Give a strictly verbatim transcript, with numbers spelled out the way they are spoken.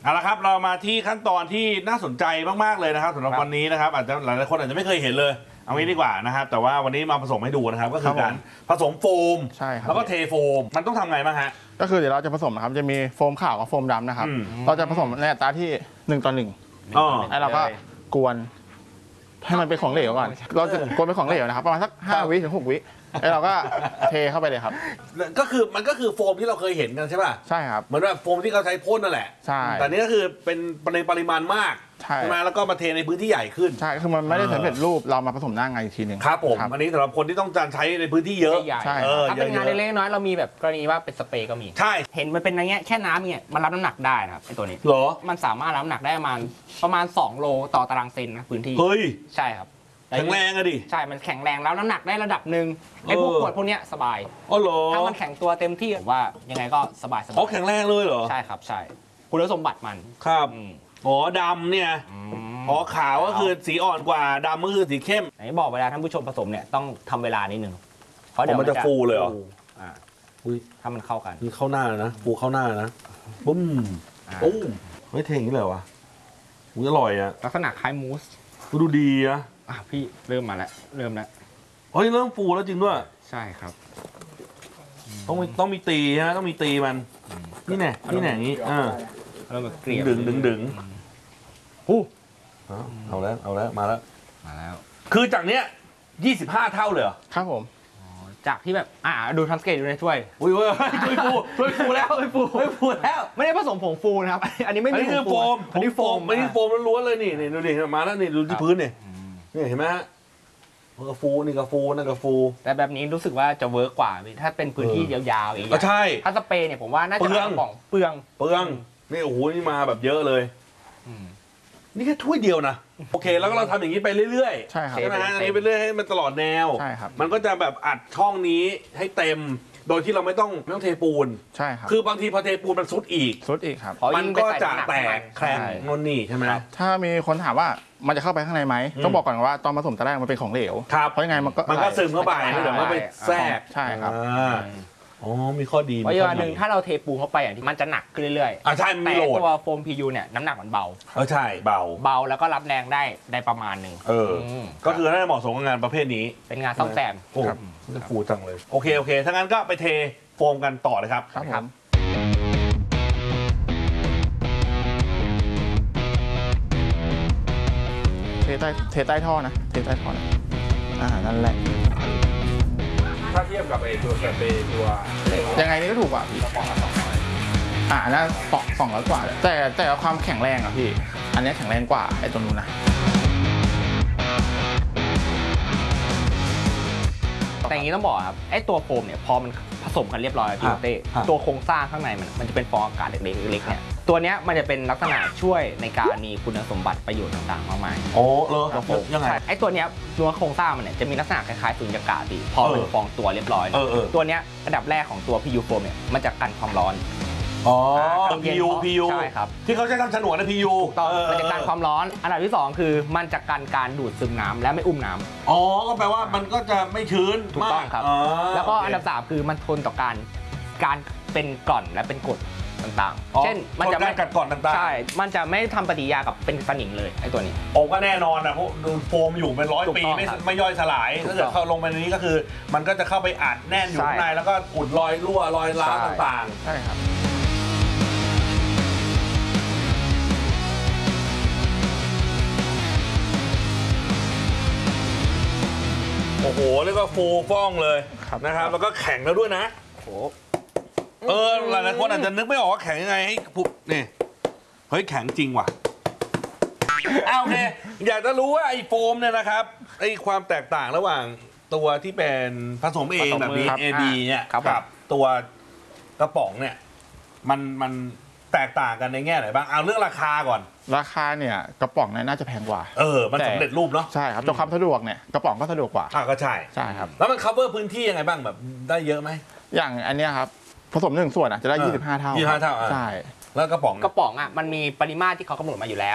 เอาละครับเรามาที่ขั้นตอนที่น่าสนใจมากๆเลยนะครับสำหรับวันนี้นะครับอาจจะหลายๆคนอาจจะไม่เคยเห็นเลยเอางี้ดีกว่านะครับแต่ว่าวันนี้มาผสมให้ดูนะครับก็คือการผสมโฟมใช่ครับแล้วก็เทโฟมมันต้องทำไงบ้างฮะก็คือเดี๋ยวเราจะผสมนะครับจะมีโฟมขาวกับโฟมดำนะครับเราจะผสมในอัตราที่หนึ่งต่อหนึ่งแล้วเราก็กวนให้มันเป็นของเหลวก่อนเราจะกวนเป็นของเหลวนะครับประมาณสักห้าวิถึงหกวิแล้วเราก็เทเข้าไปเลยครับก็คือมันก็คือโฟมที่เราเคยเห็นกันใช่ป่ะใช่ครับเหมือนแบบโฟมที่เขาใช้พ่นนั่นแหละใช่แต่นี่ก็คือเป็นในปริมาณมากใช่ไหมแล้วก็มาเทในพื้นที่ใหญ่ขึ้นใช่คือมันไม่ได้สำเร็จรูปเรามาผสมหน้างานอีกทีหนึ่งครับผมอันนี้สำหรับคนที่ต้องการใช้ในพื้นที่เยอะใช่ถ้าเป็นงานเล็กๆน้อยเรามีแบบกรณีว่าเป็นสเปรย์ก็มีใช่เห็นมันเป็นอย่างเงี้ยแค่น้ำเนี่ยมันรับน้ำหนักได้นะครับไอ้ตัวนี้เหรอมันสามารถรับน้ำหนักได้ประมาณประมาณสองโลต่อตารางเซนนะพื้นที่เฮ้ยใช่ครับแข็งแรงอะดิใช่มันแข็งแรงแล้วน้ำหนักได้ระดับหนึ่งไอ้พวกขวดพวกเนี้ยสบายอ๋อเหรอถ้ามันแข็งตัวเต็มที่ว่ายังไงก็สบายสบายอ๋อแข็งแรงเลยเหรอใช่ครับใช่คุณสมบัติมันครับอ๋อดำเนี่ยอ๋อขาวก็คือสีอ่อนกว่าดำก็คือสีเข้มไหนบอกเวลาท่านผู้ชมผสมเนี่ยต้องทำเวลานิดนึงเพราะเดี๋ยวมันจะฟูเลยเหรออ่าอุ้ยถ้ามันเข้ากันนี่เข้าหน้านะฟูเข้าหน้านะปุ้มปุ้มไม่เท่งนี่เลยวะมันอร่อยอะลักษณะคล้ายมูสดูดีนะอ่ะพี่เริ่มมาแล้วเริ่มแล้วเฮ้ยเริ่มฟูแล้วจริงด้วยใช่ครับต้องมีต้องมีตีฮะต้องมีตีมันนี่แน่นี่แน่นี้อ่าเริ่มแบบเกลี่ยดึงดึงดึงฮู้เอาแล้วเอาแล้วมาแล้วมาแล้วคือจากเนี้ยยี่สิบห้าเท่าเลยเหรอครับผมจากที่แบบอ่าดูทันสเกตดูในถ้วยอุ้ยเว้ยถ้วยฟูถ้วยฟูแล้วถ้วยฟูถ้วยฟูแล้วไม่ได้ผสมผงฟูนะครับอันนี้ไม่มีคือโฟมอันนี้โฟมอันนี้โฟมล้วนๆเลยนี่นี่ดูดิมาแล้วนี่ดูที่พื้นนี่นี่เห็นไหมฮะมันก็ฟูนี่ก็ฟูนั่นก็ฟูแต่แบบนี้รู้สึกว่าจะเวิร์กกว่าถ้าเป็นพื้นที่ยาวๆอย่างนี้ใช่ถ้าสเปรย์เนี่ยผมว่าน่าจะกระป๋องเปลืองเปลืองนี่โอ้โหนี่มาแบบเยอะเลยนี่แค่ถ้วยเดียวนะโอเคแล้วก็เราทำอย่างนี้ไปเรื่อยๆใช่ครับใช่ไหมฮะอันนี้ไปเรื่อยให้มันตลอดแนวใช่ครับมันก็จะแบบอัดช่องนี้ให้เต็มโดยที่เราไม่ต้องไม่ต้องเทปูนใช่ครับคือบางทีพอเทปูนมันซุดอีกซุดอีกครับมันก็จะแตกแคลงนนนี่ใช่ไหมถ้ามีคนถามว่ามันจะเข้าไปข้างในไหมต้องบอกก่อนว่าตอนผสมตอนแรกมันเป็นของเหลวเพราะยังไงมันก็มันก็ซึมเข้าไปเดี๋ยวมันไปแทรกใช่ครับอ๋อมีข้อดีเพราะอย่างหนึ่งถ้าเราเทปูนเข้าไปอย่างที่มันจะหนักขึ้นเรื่อยๆอ่าใช่แต่ตัวโฟม พี ยู เนี่ยน้ำหนักมันเบาเออใช่เบาเบาแล้วก็รับแรงได้ได้ประมาณหนึ่งเออก็คือน่าจะเหมาะสมกับงานประเภทนี้เป็นงานซ่อมแซมโอ้จะฟูจังเลยโอเคโอเคถ้างั้นก็ไปเทโฟมกันต่อเลยครับครับเทใต้เทใต้ท่อนะเทใต้ท่อนะอ่านั่นแหละถ้าเทียบกับไอ้ตัวแบบตัวยังไงนี่ก็ถูกกว่าพี่อ่าน่าสองสองร้อยกว่าแต่แต่ความแข็งแรงอ่ะพี่อันนี้แข็งแรงกว่าไอ้ตัวนู้นนะแต่อย่างนี้ต้องบอกครับไอ้ตัวโฟมเนี่ยพอมันผสมกันเรียบร้อยพี่เต้ตัวโครงสร้างข้างในมันมันจะเป็นฟองอากาศเล็กๆเล็กๆเนี่ยตัวเนี้ยมันจะเป็นลักษณะช่วยในการมีคุณสมบัติประโยชน์ต่างๆมากมายโอ้เหรอยังไงไอ้ตัวเนี้ยตัวโครงสร้างมันเนี่ยจะมีลักษณะคล้ายๆสุญญากาศดีพอมันฟองตัวเรียบร้อยตัวเนี้ยระดับแรกของตัว พี ยู โฟมเนี่ยมันจะกันความร้อนอ๋อ พี ยู พี ยูใช่ครับที่เขาใช้ทำฉนวนนะ พี ยูถูกต้องมันจะกันความร้อนอันดับที่สองคือมันจะกันการดูดซึมน้ำและไม่อุ้มน้ำอ๋อก็แปลว่ามันก็จะไม่ชื้นถูกต้องครับแล้วก็อันดับสามคือมันทนต่อการการเป็นกร่อนและเป็นกรดต่างๆเช่นมันจะไม่กัดก่อนต่างๆใช่มันจะไม่ทำปฏิกิริยากับเป็นสนิมเลยไอ้ตัวนี้โอ้ก็แน่นอนนะเพราะดูโฟมอยู่เป็นร้อยปีไม่ไม่ย่อยสลายถ้าเกิดเข้าลงไปในนี้ก็คือมันก็จะเข้าไปอัดแน่นอยู่ข้างในแล้วก็อุดรอยรั่วรอยร้าวต่างๆใช่ครับโอ้โหเรียกว่าฟูฟ่องเลยนะครับแล้วก็แข็งแล้วด้วยนะโอ้เออหลายๆคนอาจจะนึกไม่ออกว่าแข็งยังไงให้ปุ๊บนี่เฮ้ยแข็งจริงว่ะเอาโอเคอยากจะรู้ว่าไอ้โฟมเนี่ยนะครับไอ้ความแตกต่างระหว่างตัวที่เป็นผสมเองแบบนี้ เอ บี เนี่ยกับตัวกระป๋องเนี่ยมันมันแตกต่างกันในแง่ไหนบ้างเอาเรื่องราคาก่อนราคาเนี่ยกระป๋องเนี่ยน่าจะแพงกว่าเออมันสำเร็จรูปเนาะใช่ครับแต่ความสะดวกเนี่ยกระป๋องก็สะดวกกว่าอ่าก็ใช่ใช่ครับแล้วมัน cover พื้นที่ยังไงบ้างแบบได้เยอะไหมอย่างอันเนี้ยครับผสมหนึ่งส่วนอ่ะจะได้ยี่สิบห้าเท่ายี่สิบห้าเท่าใช่แล้วกระป๋องกระป๋องอ่ะมันมีปริมาตรที่เขากำหนดมาอยู่แล้ว